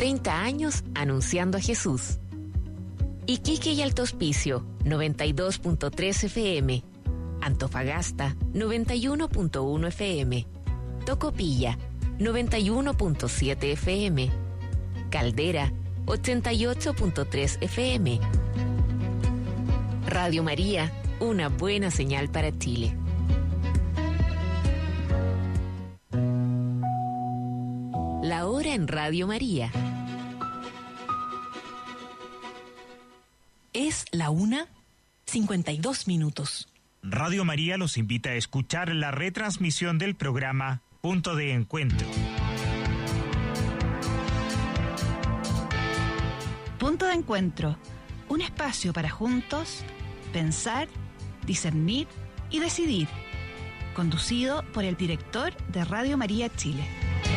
30 años anunciando a Jesús. Iquique y Alto Hospicio, 92.3 FM. Antofagasta, 91.1 FM. Tocopilla, 91.7 FM. Caldera, 88.3 FM. Radio María, una buena señal para Chile. La hora en Radio María. Es la 1:52. Radio María los invita a escuchar la retransmisión del programa Punto de Encuentro. Punto de Encuentro, un espacio para juntos pensar, discernir y decidir. Conducido por el director de Radio María Chile.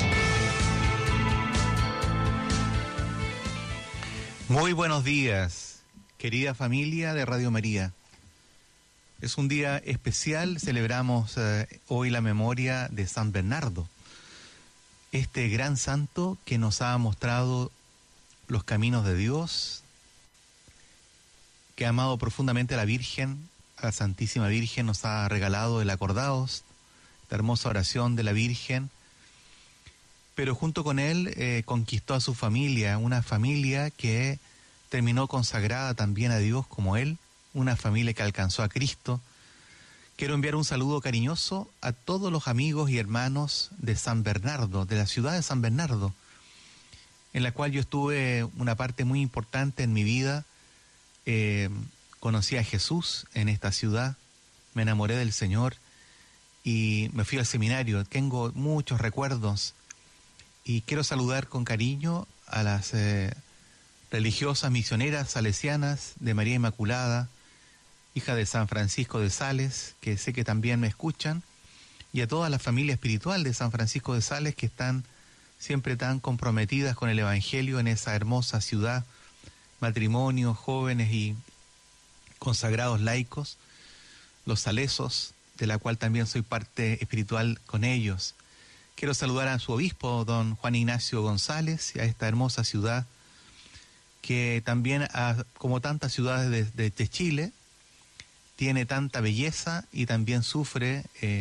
Muy buenos días, querida familia de Radio María. Es un día especial, celebramos hoy la memoria de San Bernardo, este gran santo que nos ha mostrado los caminos de Dios, que ha amado profundamente a la Virgen, a la Santísima Virgen, nos ha regalado el Acordaos, la hermosa oración de la Virgen, pero junto con él conquistó a su familia, una familia que terminó consagrada también a Dios como él, una familia que alcanzó a Cristo. Quiero enviar un saludo cariñoso a todos los amigos y hermanos de San Bernardo, de la ciudad de San Bernardo, en la cual yo estuve una parte muy importante en mi vida. Conocí a Jesús en esta ciudad, me enamoré del Señor y me fui al seminario. Tengo muchos recuerdos y quiero saludar con cariño a las religiosas misioneras salesianas de María Inmaculada, hija de San Francisco de Sales, que sé que también me escuchan, y a toda la familia espiritual de San Francisco de Sales, que están siempre tan comprometidas con el Evangelio en esa hermosa ciudad, matrimonios, jóvenes y consagrados laicos, los salesos, de la cual también soy parte espiritual con ellos. Quiero saludar a su obispo, don Juan Ignacio González, y a esta hermosa ciudad, que también, como tantas ciudades de Chile, tiene tanta belleza y también sufre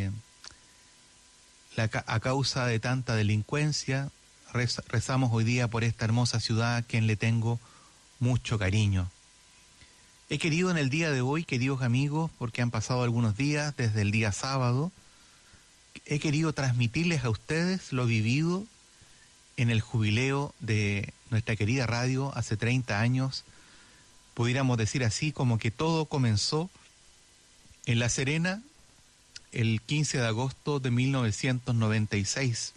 a causa de tanta delincuencia. Rezamos hoy día por esta hermosa ciudad a quien le tengo mucho cariño. He querido en el día de hoy, queridos amigos, porque han pasado algunos días desde el día sábado, he querido transmitirles a ustedes lo vivido en el jubileo de nuestra querida radio hace 30 años. Pudiéramos decir así, como que todo comenzó en La Serena el 15 de agosto de 1996.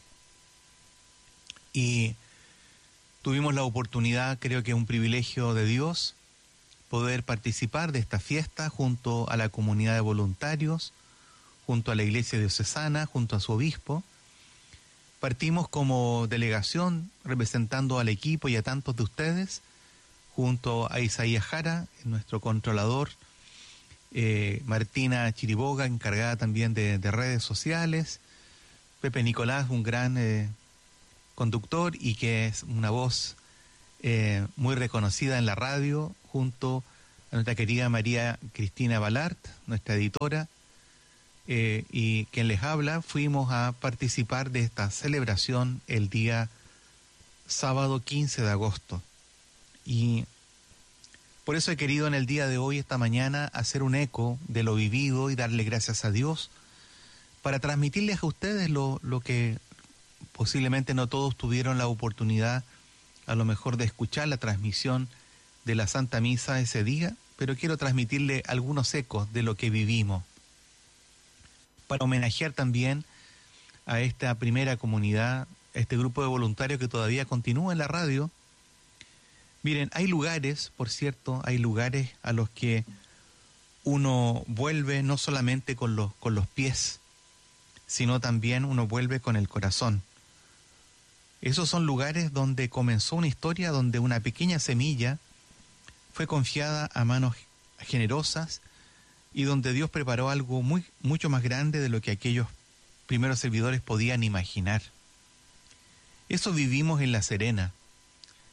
Y tuvimos la oportunidad, creo que es un privilegio de Dios, poder participar de esta fiesta junto a la comunidad de voluntarios, junto a la iglesia diocesana, junto a su obispo. Partimos como delegación representando al equipo y a tantos de ustedes, junto a Isaías Jara, nuestro controlador, Martina Chiriboga, encargada también de redes sociales, Pepe Nicolás, un gran conductor y que es una voz muy reconocida en la radio, junto a nuestra querida María Cristina Balart, nuestra editora, y quien les habla. Fuimos a participar de esta celebración el día sábado 15 de agosto. Y por eso he querido en el día de hoy, esta mañana, hacer un eco de lo vivido y darle gracias a Dios para transmitirles a ustedes lo que posiblemente no todos tuvieron la oportunidad a lo mejor de escuchar la transmisión de la Santa Misa ese día, pero quiero transmitirle algunos ecos de lo que vivimos, para homenajear también a esta primera comunidad, a este grupo de voluntarios que todavía continúa en la radio. Miren, hay lugares, por cierto, hay lugares a los que uno vuelve no solamente con los pies, sino también uno vuelve con el corazón. Esos son lugares donde comenzó una historia, donde una pequeña semilla fue confiada a manos generosas y donde Dios preparó algo mucho más grande de lo que aquellos primeros servidores podían imaginar. Eso vivimos en La Serena.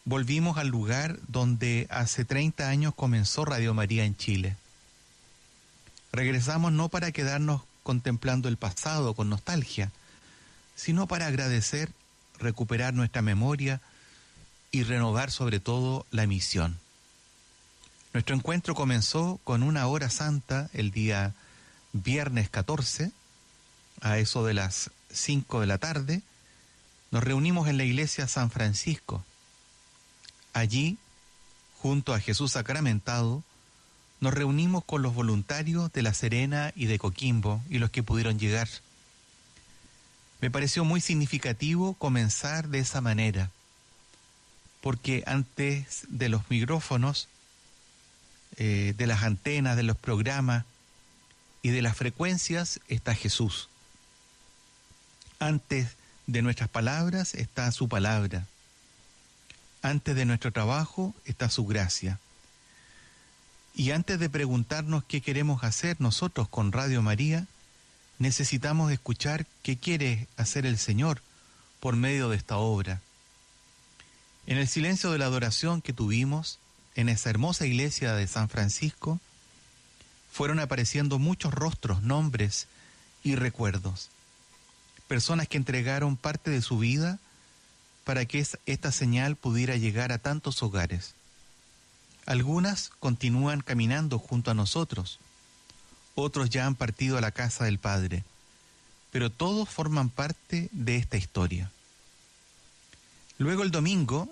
volvimos al lugar donde hace 30 años comenzó Radio María en Chile. Regresamos no para quedarnos contemplando el pasado con nostalgia, sino para agradecer, recuperar nuestra memoria y renovar sobre todo la misión. Nuestro encuentro comenzó con una hora santa el día viernes 14, a eso de las 5 de la tarde. Nos reunimos en la iglesia San Francisco. Allí, junto a Jesús sacramentado, nos reunimos con los voluntarios de La Serena y de Coquimbo y los que pudieron llegar. Me pareció muy significativo comenzar de esa manera, porque antes de los micrófonos, de las antenas, de los programas y de las frecuencias está Jesús. Antes de nuestras palabras está su palabra. Antes de nuestro trabajo está su gracia. Y antes de preguntarnos qué queremos hacer nosotros con Radio María, necesitamos escuchar qué quiere hacer el Señor por medio de esta obra. En el silencio de la adoración que tuvimos en esa hermosa iglesia de San Francisco, fueron apareciendo muchos rostros, nombres y recuerdos. Personas que entregaron parte de su vida para que esta señal pudiera llegar a tantos hogares. Algunas continúan caminando junto a nosotros, otros ya han partido a la casa del Padre, pero todos forman parte de esta historia. Luego el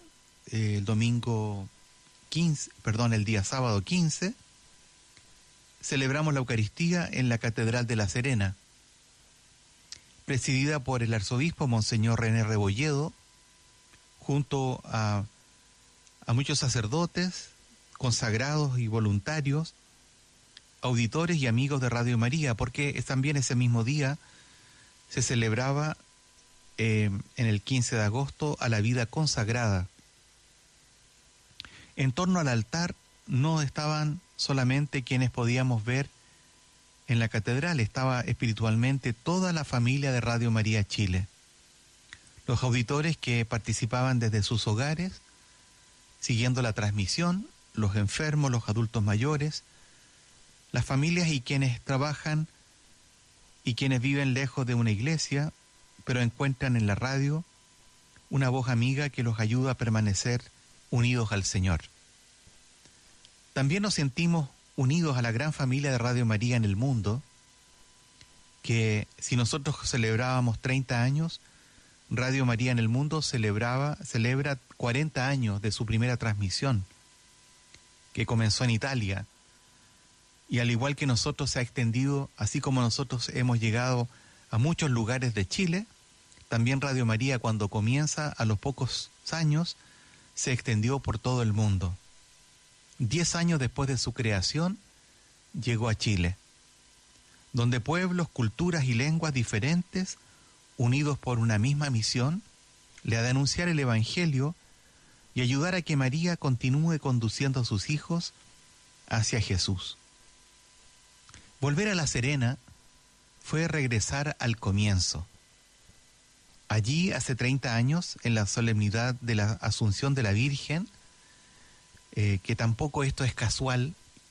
día sábado 15, celebramos la Eucaristía en la Catedral de La Serena, presidida por el arzobispo Monseñor René Rebolledo, junto a muchos sacerdotes, consagrados y voluntarios, auditores y amigos de Radio María, porque también ese mismo día se celebraba en el 15 de agosto a la vida consagrada. En torno al altar no estaban solamente quienes podíamos ver en la catedral, estaba espiritualmente toda la familia de Radio María Chile. Los auditores que participaban desde sus hogares, siguiendo la transmisión, los enfermos, los adultos mayores, las familias y quienes trabajan y quienes viven lejos de una iglesia, pero encuentran en la radio una voz amiga que los ayuda a permanecer unidos al Señor. También nos sentimos unidos a la gran familia de Radio María en el mundo, que si nosotros celebrábamos 30 años, Radio María en el mundo celebra 40 años de su primera transmisión, que comenzó en Italia, y al igual que nosotros se ha extendido, así como nosotros hemos llegado a muchos lugares de Chile, también Radio María cuando comienza a los pocos años se extendió por todo el mundo. 10 años después de su creación llegó a Chile, donde pueblos, culturas y lenguas diferentes, unidos por una misma misión, le ha de anunciar el Evangelio y ayudar a que María continúe conduciendo a sus hijos hacia Jesús. Volver a La Serena fue regresar al comienzo. Allí, hace 30 años, en la solemnidad de la Asunción de la Virgen, que tampoco esto es casual,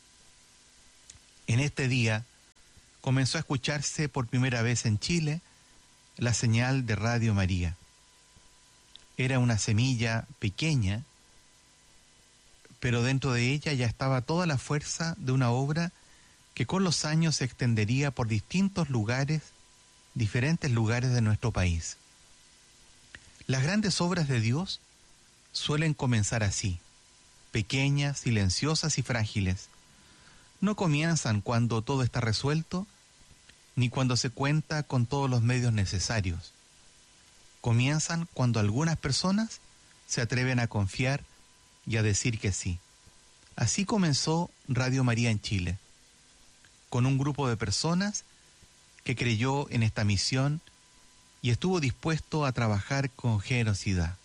en este día comenzó a escucharse por primera vez en Chile la señal de Radio María. Era una semilla pequeña, pero dentro de ella ya estaba toda la fuerza de una obra que con los años se extendería por distintos lugares, diferentes lugares de nuestro país. Las grandes obras de Dios suelen comenzar así, pequeñas, silenciosas y frágiles. No comienzan cuando todo está resuelto, ni cuando se cuenta con todos los medios necesarios. Comienzan cuando algunas personas se atreven a confiar y a decir que sí. Así comenzó Radio María en Chile, con un grupo de personas que creyó en esta misión y estuvo dispuesto a trabajar con generosidad.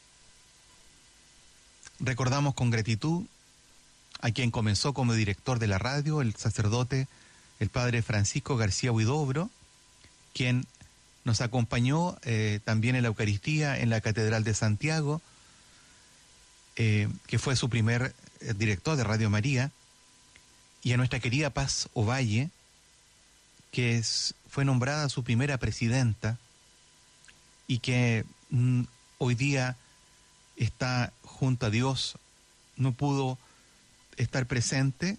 Recordamos con gratitud a quien comenzó como director de la radio, el sacerdote, el padre Francisco García Huidobro, quien nos acompañó también en la Eucaristía en la Catedral de Santiago, que fue su primer director de Radio María, y a nuestra querida Paz Ovalle, que fue nombrada su primera presidenta y que hoy día está junto a Dios, no pudo estar presente,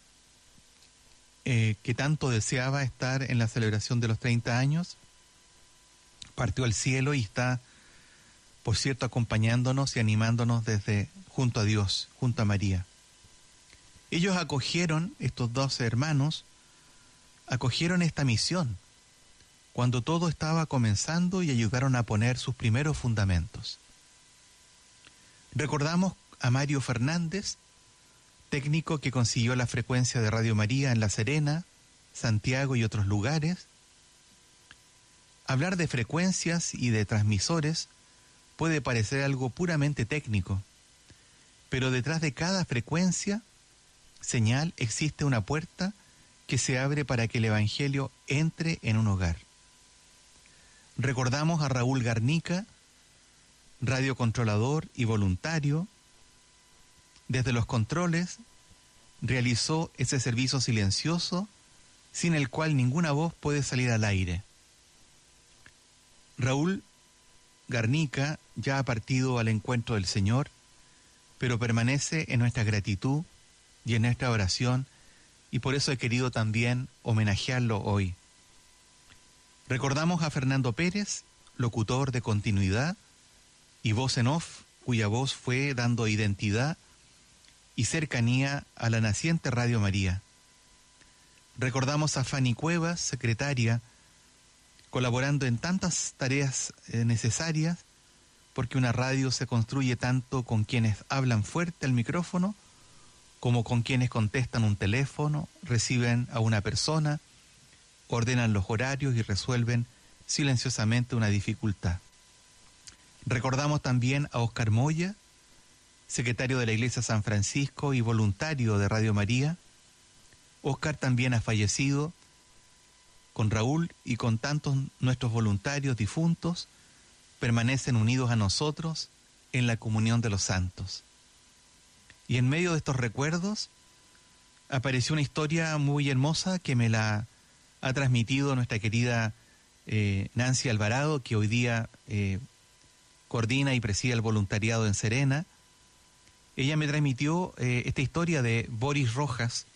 que tanto deseaba estar en la celebración de los 30 años, partió al cielo y está, por cierto, acompañándonos y animándonos desde junto a Dios, junto a María. Ellos acogieron, estos 12 hermanos, acogieron esta misión cuando todo estaba comenzando y ayudaron a poner sus primeros fundamentos. Recordamos a Mario Fernández, técnico que consiguió la frecuencia de Radio María en La Serena, Santiago y otros lugares. Hablar de frecuencias y de transmisores puede parecer algo puramente técnico, pero detrás de cada frecuencia, señal, existe una puerta que se abre para que el Evangelio entre en un hogar. Recordamos a Raúl Garnica, radiocontrolador y voluntario. Desde los controles realizó ese servicio silencioso sin el cual ninguna voz puede salir al aire. Raúl Garnica ya ha partido al encuentro del Señor, pero permanece en nuestra gratitud y en nuestra oración, y por eso he querido también homenajearlo hoy. Recordamos a Fernando Pérez, locutor de continuidad y voz en off, cuya voz fue dando identidad y cercanía a la naciente Radio María. Recordamos a Fanny Cuevas, secretaria, colaborando en tantas tareas necesarias, porque una radio se construye tanto con quienes hablan fuerte al micrófono, como con quienes contestan un teléfono, reciben a una persona, ordenan los horarios y resuelven silenciosamente una dificultad. Recordamos también a Oscar Moya, secretario de la Iglesia San Francisco y voluntario de Radio María. Oscar también ha fallecido. Con Raúl y con tantos nuestros voluntarios difuntos, permanecen unidos a nosotros en la comunión de los santos. Y en medio de estos recuerdos apareció una historia muy hermosa que me la ha transmitido nuestra querida Nancy Alvarado, que hoy día coordina y preside el voluntariado en Serena. Ella me transmitió esta historia de Boris Rojas,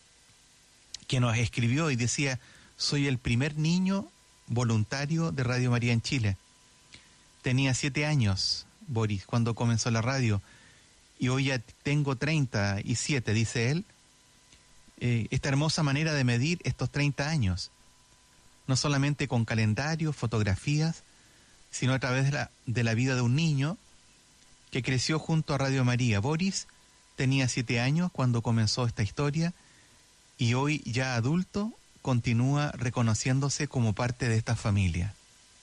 que nos escribió y decía: soy el primer niño voluntario de Radio María en Chile. Tenía 7 años, Boris, cuando comenzó la radio, y hoy ya tengo 37, dice él. Esta hermosa manera de medir estos 30 años, no solamente con calendarios, fotografías, sino a través de la vida de un niño que creció junto a Radio María. Boris tenía 7 años cuando comenzó esta historia, y hoy ya adulto continúa reconociéndose como parte de esta familia.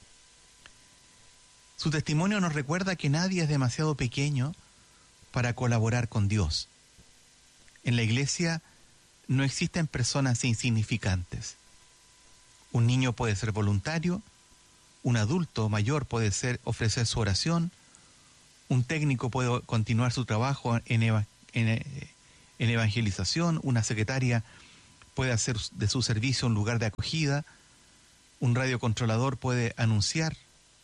Su testimonio nos recuerda que nadie es demasiado pequeño para colaborar con Dios. En la iglesia no existen personas insignificantes. Un niño puede ser voluntario, un adulto mayor puede ofrecer su oración, un técnico puede continuar su trabajo en evangelización, una secretaria puede hacer de su servicio un lugar de acogida, un radiocontrolador puede anunciar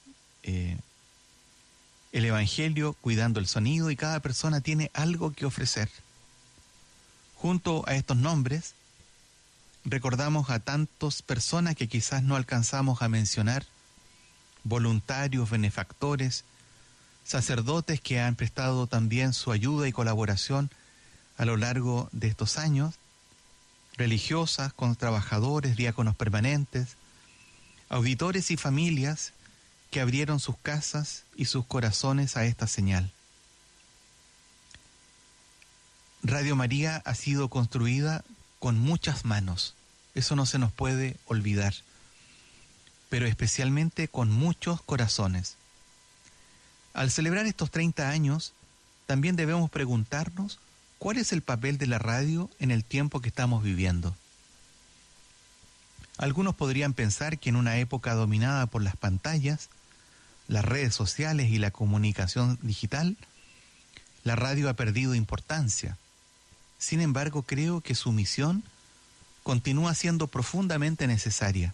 el Evangelio cuidando el sonido, y cada persona tiene algo que ofrecer. Junto a estos nombres, recordamos a tantas personas que quizás no alcanzamos a mencionar: voluntarios, benefactores, sacerdotes que han prestado también su ayuda y colaboración a lo largo de estos años, religiosas, con trabajadores, diáconos permanentes, auditores y familias que abrieron sus casas y sus corazones a esta señal. Radio María ha sido construida con muchas manos, eso no se nos puede olvidar, pero especialmente con muchos corazones. Al celebrar estos 30 años, también debemos preguntarnos cuál es el papel de la radio en el tiempo que estamos viviendo. Algunos podrían pensar que en una época dominada por las pantallas, las redes sociales y la comunicación digital, La radio ha perdido importancia. Sin embargo, creo que su misión continúa siendo profundamente necesaria.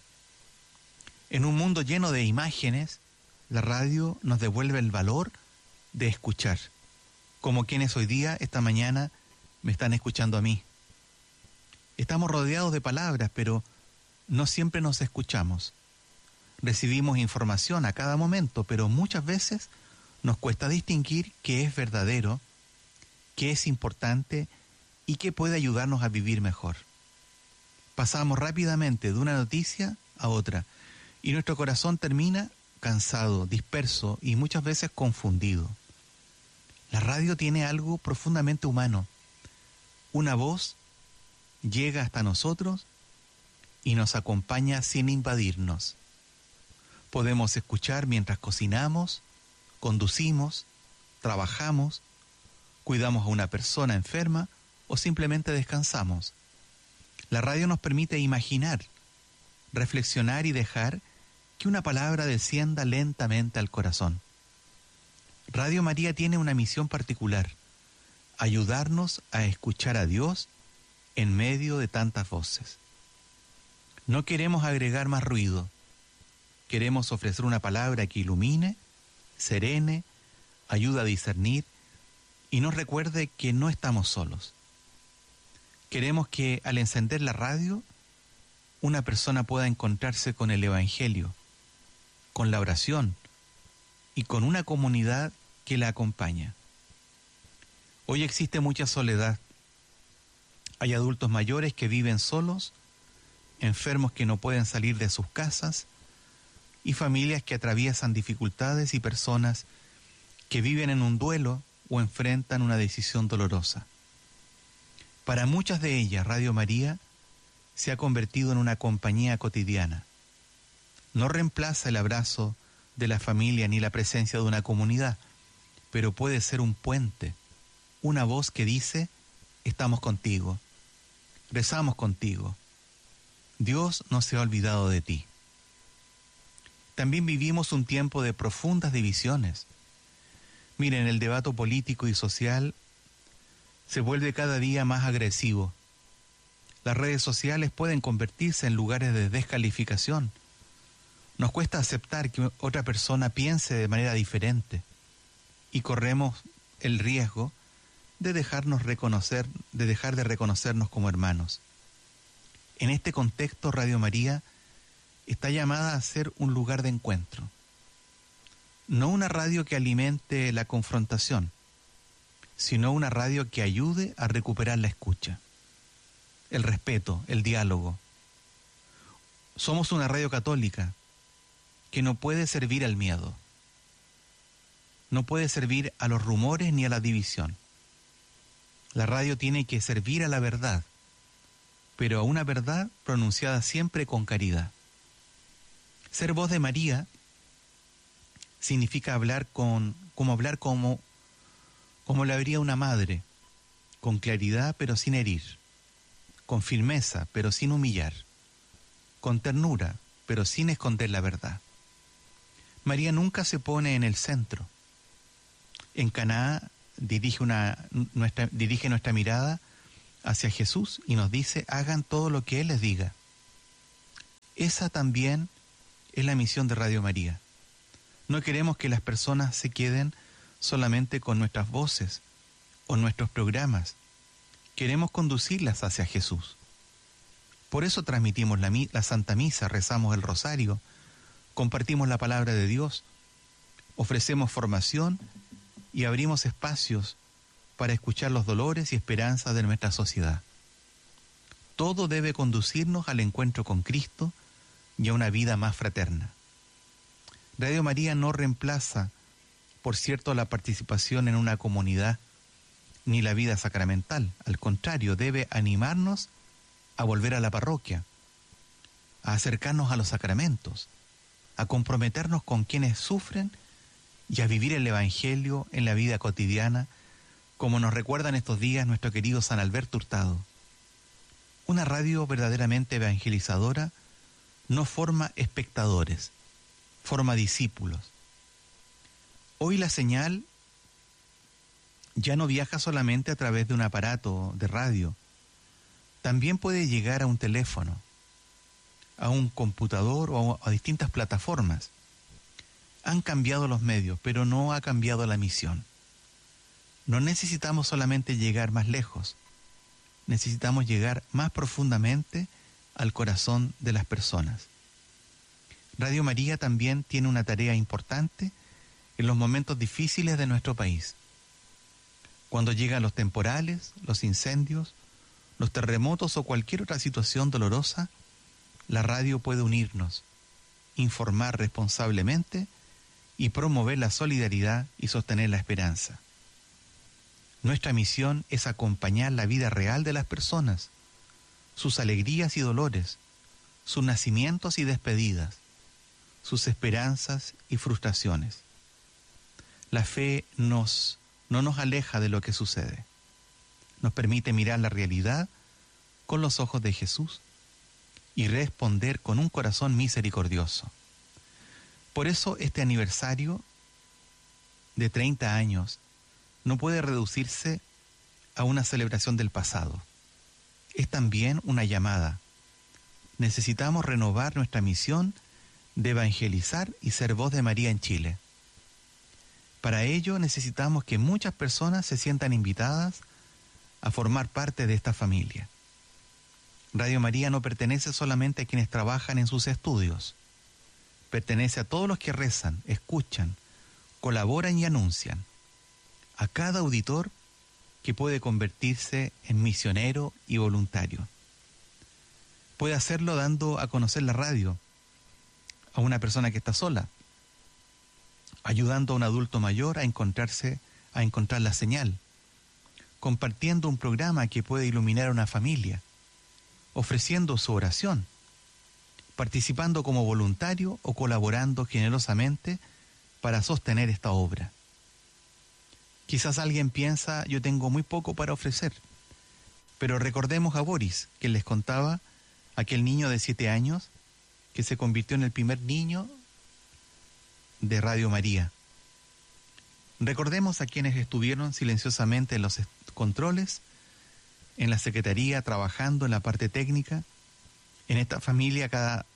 En un mundo lleno de imágenes, la radio nos devuelve el valor de escuchar, como quienes hoy día, esta mañana, me están escuchando a mí. Estamos rodeados de palabras, pero no siempre nos escuchamos. Recibimos información a cada momento, pero muchas veces nos cuesta distinguir qué es verdadero, qué es importante y qué puede ayudarnos a vivir mejor. Pasamos rápidamente de una noticia a otra y nuestro corazón termina cansado, disperso y muchas veces confundido. La radio tiene algo profundamente humano. Una voz llega hasta nosotros y nos acompaña sin invadirnos. Podemos escuchar mientras cocinamos, conducimos, trabajamos, cuidamos a una persona enferma o simplemente descansamos. La radio nos permite imaginar, reflexionar y dejar que una palabra descienda lentamente al corazón. Radio María tiene una misión particular: ayudarnos a escuchar a Dios en medio de tantas voces. No queremos agregar más ruido. Queremos ofrecer una palabra que ilumine, serene, ayude a discernir y nos recuerde que no estamos solos. Queremos que al encender la radio, una persona pueda encontrarse con el Evangelio, con la oración y con una comunidad que la acompaña. Hoy existe mucha soledad. Hay adultos mayores que viven solos, enfermos que no pueden salir de sus casas y familias que atraviesan dificultades y personas que viven en un duelo o enfrentan una decisión dolorosa. Para muchas de ellas, Radio María se ha convertido en una compañía cotidiana. No reemplaza el abrazo de la familia ni la presencia de una comunidad, pero puede ser un puente, una voz que dice: estamos contigo, rezamos contigo, Dios no se ha olvidado de ti. También vivimos un tiempo de profundas divisiones. Miren, el debate político y social se vuelve cada día más agresivo. Las redes sociales pueden convertirse en lugares de descalificación. Nos cuesta aceptar que otra persona piense de manera diferente y corremos el riesgo de dejar de reconocernos como hermanos. En este contexto, Radio María está llamada a ser un lugar de encuentro. No una radio que alimente la confrontación, sino una radio que ayude a recuperar la escucha, el respeto, el diálogo. Somos una radio católica que no puede servir al miedo, no puede servir a los rumores ni a la división. La radio tiene que servir a la verdad, pero a una verdad pronunciada siempre con caridad. Ser voz de María significa hablar como lo haría una madre, con claridad pero sin herir, con firmeza pero sin humillar, con ternura pero sin esconder la verdad. María nunca se pone en el centro. En Caná dirige nuestra mirada hacia Jesús y nos dice: hagan todo lo que Él les diga. Esa también es la misión de Radio María. No queremos que las personas se queden solamente con nuestras voces o nuestros programas. Queremos conducirlas hacia Jesús. Por eso transmitimos la Santa Misa, rezamos el Rosario, compartimos la palabra de Dios, ofrecemos formación y abrimos espacios para escuchar los dolores y esperanzas de nuestra sociedad. Todo debe conducirnos al encuentro con Cristo y a una vida más fraterna. Radio María no reemplaza, por cierto, la participación en una comunidad ni la vida sacramental. Al contrario, debe animarnos a volver a la parroquia, a acercarnos a los sacramentos, a comprometernos con quienes sufren y a vivir el Evangelio en la vida cotidiana, como nos recuerda en estos días nuestro querido San Alberto Hurtado. Una radio verdaderamente evangelizadora no forma espectadores, forma discípulos. Hoy la señal ya no viaja solamente a través de un aparato de radio, también puede llegar a un teléfono, a un computador o a distintas plataformas. Han cambiado los medios, pero no ha cambiado la misión. No necesitamos solamente llegar más lejos, necesitamos llegar más profundamente al corazón de las personas. Radio María también tiene una tarea importante en los momentos difíciles de nuestro país. Cuando llegan los temporales, los incendios, los terremotos o cualquier otra situación dolorosa, la radio puede unirnos, informar responsablemente y promover la solidaridad y sostener la esperanza. Nuestra misión es acompañar la vida real de las personas, sus alegrías y dolores, sus nacimientos y despedidas, sus esperanzas y frustraciones. La fe no nos aleja de lo que sucede. Nos permite mirar la realidad con los ojos de Jesús y responder con un corazón misericordioso. Por eso este aniversario de 30 años no puede reducirse a una celebración del pasado. Es también una llamada. Necesitamos renovar nuestra misión de evangelizar y ser voz de María en Chile. Para ello necesitamos que muchas personas se sientan invitadas a formar parte de esta familia. Radio María no pertenece solamente a quienes trabajan en sus estudios. Pertenece a todos los que rezan, escuchan, colaboran y anuncian. A cada auditor que puede convertirse en misionero y voluntario. Puede hacerlo dando a conocer la radio a una persona que está sola, ayudando a un adulto mayor a encontrar la señal, compartiendo un programa que puede iluminar a una familia, ofreciendo su oración, participando como voluntario o colaborando generosamente para sostener esta obra. Quizás alguien piensa, yo tengo muy poco para ofrecer, pero recordemos a Boris, que les contaba, aquel niño de 7 años que se convirtió en el primer niño de Radio María. Recordemos a quienes estuvieron silenciosamente en los controles, en la secretaría, trabajando en la parte técnica. En esta familia cada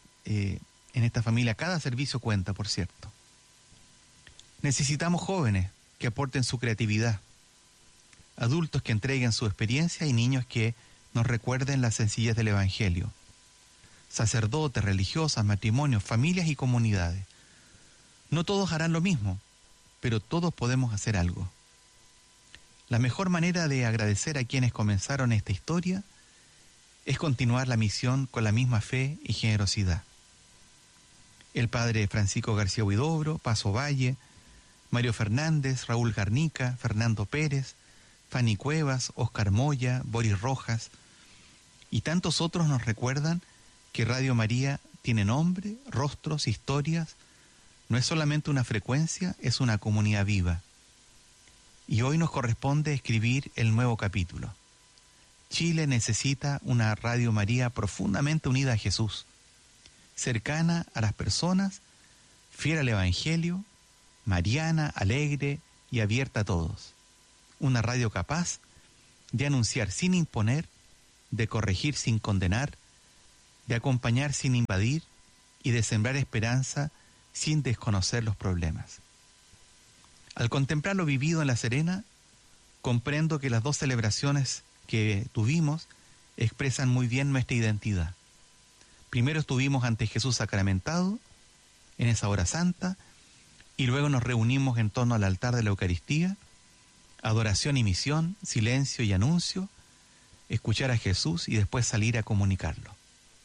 servicio cuenta, por cierto. Necesitamos jóvenes que aporten su creatividad, adultos que entreguen su experiencia y niños que nos recuerden la sencillez del Evangelio. Sacerdotes, religiosas, matrimonios, familias y comunidades. No todos harán lo mismo, pero todos podemos hacer algo. La mejor manera de agradecer a quienes comenzaron esta historia es continuar la misión con la misma fe y generosidad. El padre Francisco García Huidobro, Paso Valle, Mario Fernández, Raúl Garnica, Fernando Pérez, Fanny Cuevas, Oscar Moya, Boris Rojas y tantos otros nos recuerdan que Radio María tiene nombre, rostros, historias. No es solamente una frecuencia, es una comunidad viva. Y hoy nos corresponde escribir el nuevo capítulo. Chile necesita una Radio María profundamente unida a Jesús, cercana a las personas, fiel al Evangelio, mariana, alegre y abierta a todos. Una radio capaz de anunciar sin imponer, de corregir sin condenar, de acompañar sin invadir y de sembrar esperanza sin desconocer los problemas. Al contemplar lo vivido en La Serena, comprendo que las 2 celebraciones que tuvimos expresan muy bien nuestra identidad. Primero estuvimos ante Jesús sacramentado, en esa hora santa, y luego nos reunimos en torno al altar de la Eucaristía, adoración y misión, silencio y anuncio, escuchar a Jesús y después salir a comunicarlo.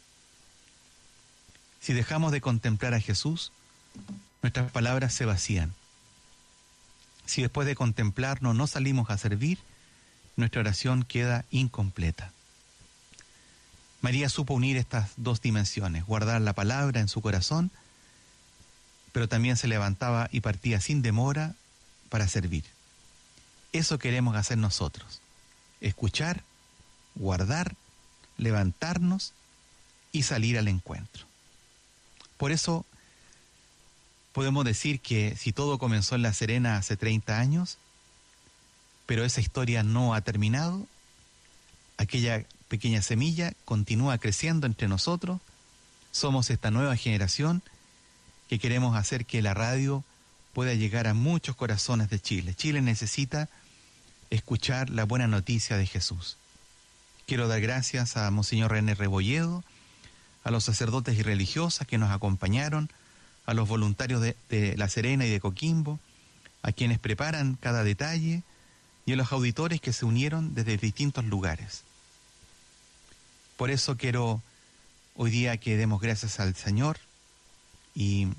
Si dejamos de contemplar a Jesús, nuestras palabras se vacían. Si después de contemplarnos no salimos a servir, nuestra oración queda incompleta. María supo unir estas 2 dimensiones, guardar la palabra en su corazón, pero también se levantaba y partía sin demora para servir. Eso queremos hacer nosotros, escuchar, guardar, levantarnos y salir al encuentro. Por eso podemos decir que si todo comenzó en La Serena hace 30 años, pero esa historia no ha terminado. Aquella pequeña semilla continúa creciendo entre nosotros. Somos esta nueva generación que queremos hacer que la radio pueda llegar a muchos corazones de Chile. Chile necesita escuchar la buena noticia de Jesús. Quiero dar gracias a Monseñor René Rebolledo, a los sacerdotes y religiosas que nos acompañaron, a los voluntarios de La Serena y de Coquimbo, a quienes preparan cada detalle y a los auditores que se unieron desde distintos lugares. Por eso quiero hoy día que demos gracias al Señor y,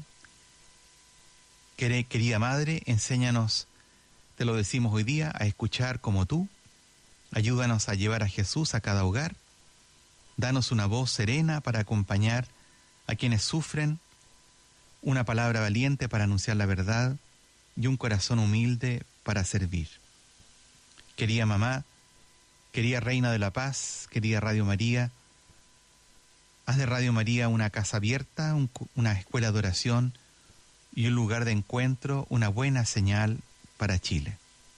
querida Madre, enséñanos, te lo decimos hoy día, a escuchar como tú. Ayúdanos a llevar a Jesús a cada hogar. Danos una voz serena para acompañar a quienes sufren, una palabra valiente para anunciar la verdad y un corazón humilde para servir. Querida Mamá, querida Reina de la Paz, querida Radio María, haz de Radio María una casa abierta, una escuela de oración y un lugar de encuentro, una buena señal para Chile.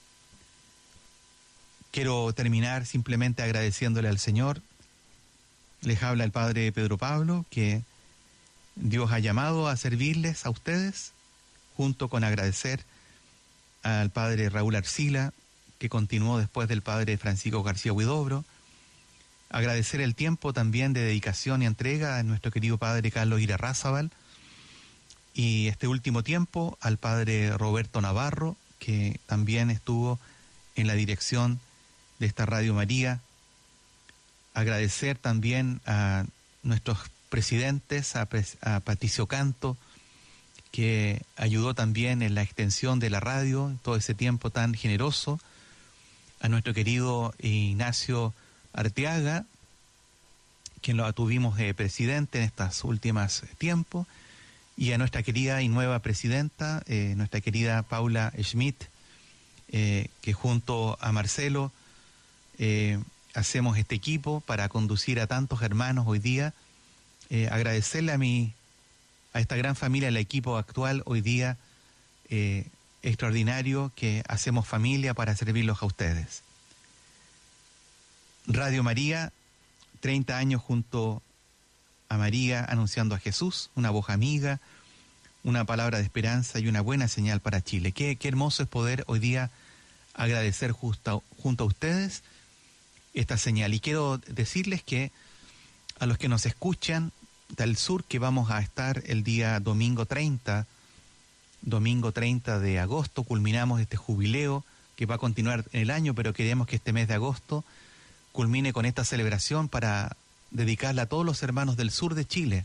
Quiero terminar simplemente agradeciéndole al Señor. Les habla el Padre Pedro Pablo, que Dios ha llamado a servirles a ustedes, junto con agradecer al Padre Raúl Arcila, que continuó después del Padre Francisco García Huidobro. Agradecer el tiempo también de dedicación y entrega a nuestro querido Padre Carlos Irarrázaval. Y este último tiempo al Padre Roberto Navarro, que también estuvo en la dirección de esta Radio María. Agradecer también a nuestros presidentes, a Patricio Canto, que ayudó también en la extensión de la radio en todo ese tiempo tan generoso. A nuestro querido Ignacio Arteaga, quien lo tuvimos de presidente en estos últimos tiempos, y a nuestra querida y nueva presidenta, nuestra querida Paula Schmidt, que junto a Marcelo hacemos este equipo para conducir a tantos hermanos hoy día. Agradecerle a esta gran familia, el equipo actual hoy día, extraordinario, que hacemos familia para servirlos a ustedes. Radio María, 30 años junto a María, anunciando a Jesús, una voz amiga, una palabra de esperanza y una buena señal para Chile. Qué hermoso es poder hoy día agradecer junto a ustedes esta señal. Y quiero decirles que a los que nos escuchan del sur, que vamos a estar el día domingo 30 de agosto, culminamos este jubileo que va a continuar en el año, pero queremos que este mes de agosto culmine con esta celebración para dedicarla a todos los hermanos del sur de Chile.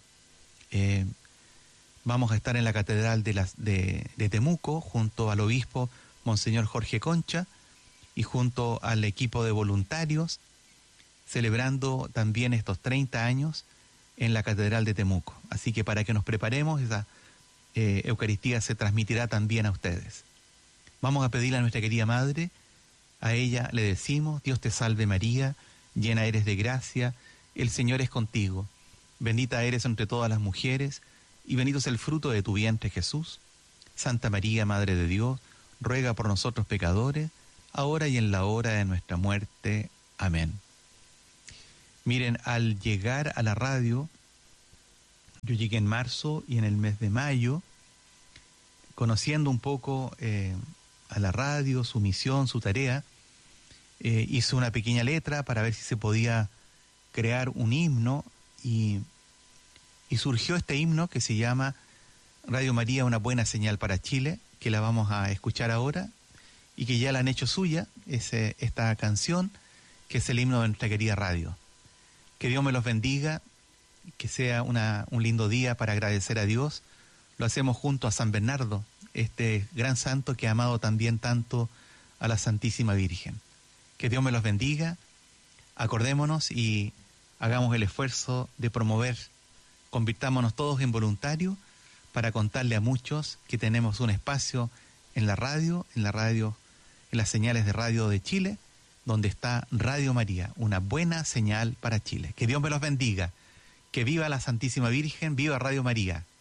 Vamos a estar en la Catedral de Temuco, junto al obispo Monseñor Jorge Concha, y junto al equipo de voluntarios, celebrando también estos 30 años en la Catedral de Temuco. Así que para que nos preparemos, esa Eucaristía se transmitirá también a ustedes. Vamos a pedirle a nuestra querida Madre, a ella le decimos: Dios te salve María, llena eres de gracia, el Señor es contigo, bendita eres entre todas las mujeres, y bendito es el fruto de tu vientre Jesús. Santa María, Madre de Dios, ruega por nosotros pecadores, ahora y en la hora de nuestra muerte. Amén. Miren, al llegar a la radio, yo llegué en marzo y en el mes de mayo, conociendo un poco a la radio, su misión, su tarea, hice una pequeña letra para ver si se podía crear un himno y surgió este himno que se llama Radio María, una buena señal para Chile, que la vamos a escuchar ahora y que ya la han hecho suya, esta canción, que es el himno de nuestra querida radio. Que Dios me los bendiga, que sea un lindo día para agradecer a Dios. Lo hacemos junto a San Bernardo, este gran santo que ha amado también tanto a la Santísima Virgen. Que Dios me los bendiga, acordémonos y hagamos el esfuerzo de promover, convirtámonos todos en voluntarios para contarle a muchos que tenemos un espacio en la radio, en las señales de radio de Chile, donde está Radio María, una buena señal para Chile. Que Dios me los bendiga, que viva la Santísima Virgen, viva Radio María.